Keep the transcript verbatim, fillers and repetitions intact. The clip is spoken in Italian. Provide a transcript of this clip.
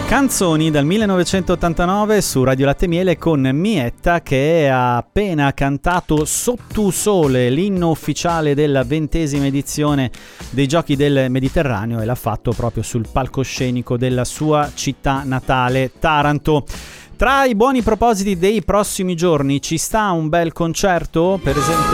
Canzoni dal millenovecentottantanove su Radio Latte Miele con Mietta, che ha appena cantato Sotto Sole, l'inno ufficiale della ventesima edizione dei Giochi del Mediterraneo, e l'ha fatto proprio sul palcoscenico della sua città natale, Taranto. Tra i buoni propositi dei prossimi giorni ci sta un bel concerto, per esempio